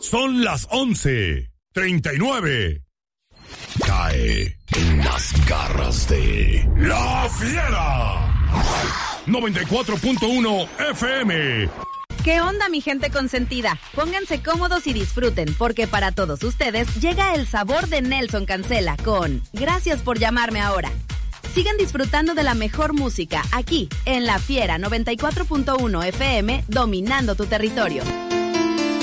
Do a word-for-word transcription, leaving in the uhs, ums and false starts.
Son las once treinta y nueve. Cae en las garras de La Fiera. noventa y cuatro punto uno F M. ¿Qué onda, mi gente consentida? Pónganse cómodos y disfruten, porque para todos ustedes llega el sabor de Nelson Cancela con Gracias por llamarme ahora. Sigan disfrutando de la mejor música aquí en La Fiera noventa y cuatro punto uno F M, dominando tu territorio.